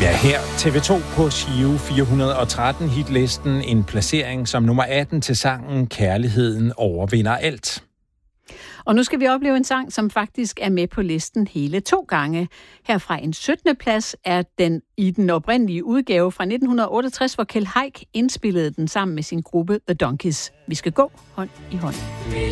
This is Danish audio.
Ja, her TV2 på Giro 413 hitlisten en placering som nummer 18 til sangen Kærligheden overvinder alt. Og nu skal vi opleve en sang, som faktisk er med på listen hele 2 gange. Herfra en 17. plads er den i den oprindelige udgave fra 1968, hvor Kjeld Haik indspillede den sammen med sin gruppe The Donkeys. Vi skal gå hånd i hånd.